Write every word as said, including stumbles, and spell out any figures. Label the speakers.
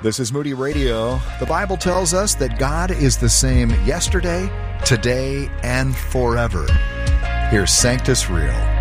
Speaker 1: This is Moody Radio. The Bible tells us that God is the same yesterday, today, and forever. Here's Sanctus Real.